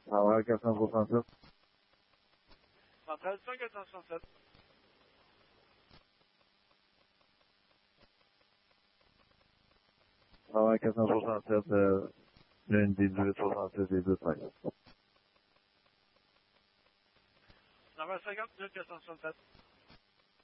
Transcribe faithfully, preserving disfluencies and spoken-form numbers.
Travail quatre cent soixante-sept. Centrale cinq quatre cent soixante-sept. Travail quatre cent soixante-sept, euh, lundi dix-huit soixante-six et deux treize. neuf heures cinquante, quatre cent soixante-sept.